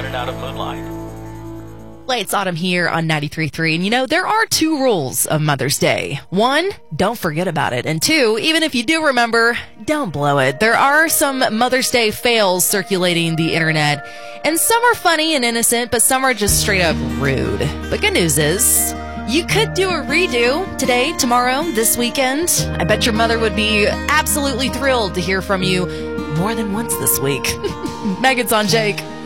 and out of Moonlight. It's Autumn here on 93.3. And you know, there are two rules of Mother's Day. One, don't forget about it. And two, even if you do remember, don't blow it. There are some Mother's Day fails circulating the internet. And some are funny and innocent, but some are just straight up rude. But good news is, you could do a redo today, tomorrow, this weekend. I bet your mother would be absolutely thrilled to hear from you more than once this week. Megan's on Jake.